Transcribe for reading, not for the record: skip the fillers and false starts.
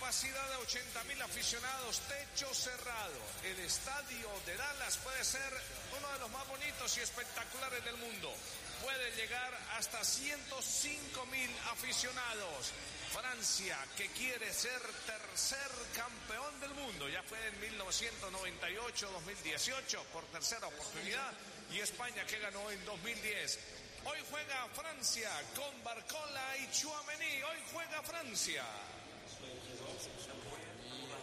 capacidad de 80.000 aficionados, techo cerrado. El estadio de Dallas puede ser uno de los más bonitos y espectaculares del mundo. Puede llegar hasta 105.000 aficionados. Francia, que quiere ser tercer campeón del mundo, ya fue en 1998-2018 por tercera oportunidad, y España, que ganó en 2010. Hoy juega Francia con Barcola y Tchouaméni. Hoy juega Francia.